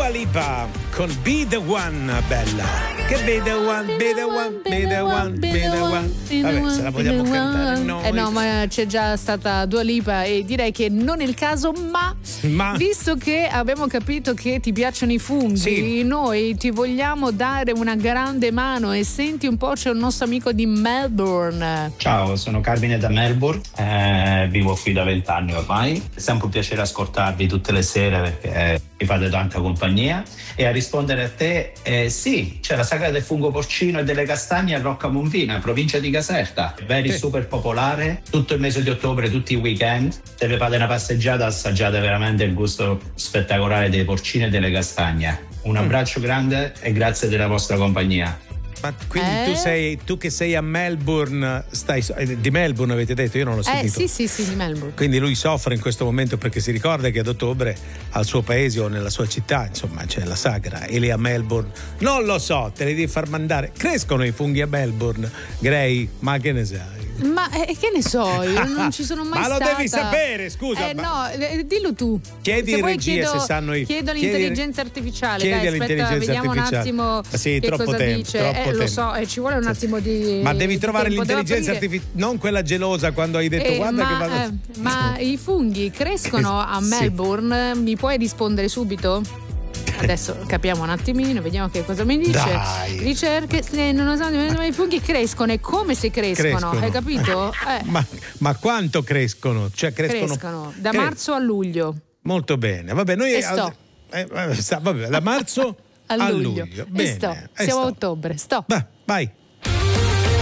Dua Lipa con Be The One, bella. Che Be The One, Be The One, Be The One, Be The One. Vabbè, se la vogliamo cantare noi. No, ma c'è già stata Dua Lipa e direi che non è il caso, ma visto che abbiamo capito che ti piacciono i funghi, sì, noi ti vogliamo dare una grande mano e senti un po', c'è un nostro amico di Melbourne. Ciao, sono Carmine da Melbourne, vivo qui da 20 anni ormai. È sempre un piacere ascoltarvi tutte le sere perché mi fate tanta compagnia. E a rispondere a te, sì, c'è la sagra del fungo porcino e delle castagne a Roccamonfina, provincia di Caserta. Very super popolare, tutto il mese di ottobre, tutti i weekend. Se vi fate una passeggiata, assaggiate veramente il gusto spettacolare dei porcini e delle castagne. Un abbraccio grande e grazie della vostra compagnia. Ma quindi tu che sei a Melbourne, di Melbourne avete detto? Io non l'ho sentito. Sì, di Melbourne. Quindi lui soffre in questo momento perché si ricorda che ad ottobre al suo paese o nella sua città, insomma, c'è la sagra, e lì a Melbourne non lo so, te li devi far mandare. Crescono i funghi a Melbourne, Gray? Ma che ne sai? Ma che ne so, io non ci sono mai stata. Ma lo devi sapere, scusa. No, dillo tu. Chiedi in regia se sanno chiedo all'intelligenza artificiale. Chiedi dai, aspetta, vediamo un attimo sì, che cosa tempo, dice. Lo so, ci vuole un attimo di. Ma devi trovare l'intelligenza artificiale, non quella gelosa quando hai detto guarda che vado. Ma i funghi crescono a Melbourne? Mi puoi rispondere subito? Adesso capiamo un attimino, vediamo che cosa mi dice. Dai. Ricerche, nonostante i funghi crescono, è come se crescono. Hai capito? Ma quanto crescono? Cioè crescono da marzo a luglio. Molto bene, vabbè, noi vabbè, da marzo a luglio. Bene, siamo a ottobre. Vai.